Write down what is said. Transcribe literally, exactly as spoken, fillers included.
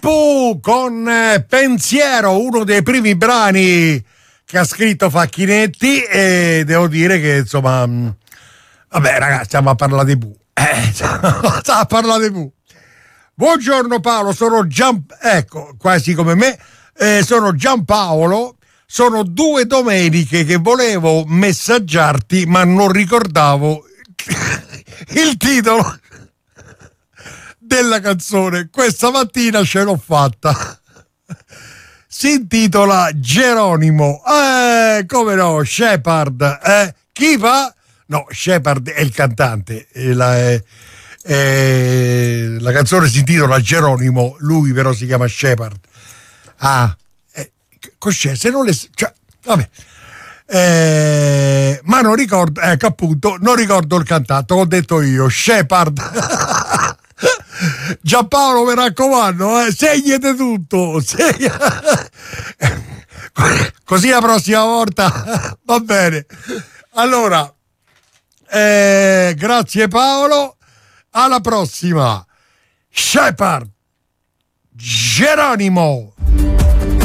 Pippo con eh, Pensiero, uno dei primi brani che ha scritto Facchinetti, e devo dire che insomma mh, vabbè ragazzi, stiamo a parlare di Pooh, eh, stiamo a parlare di Pooh. Buongiorno Paolo, sono Gian, ecco, quasi come me, eh, sono Giampaolo. Sono due domeniche che volevo messaggiarti, ma non ricordavo il titolo della canzone. Questa mattina ce l'ho fatta. Si intitola Geronimo. Eh, come no, Shepard. Eh, chi fa? No, Shepard è il cantante. Eh, la, eh, eh, la canzone si intitola Geronimo, lui però si chiama Shepard. Ah, cos'è? Se non le... Cioè, vabbè. Eh, ma non ricordo, ecco appunto, non ricordo il cantante, ho detto io, Shepard. Giampaolo, mi raccomando, eh, segnate tutto, segnate. Così la prossima volta va bene. Allora, eh, grazie Paolo, alla prossima. Shepard, Geronimo.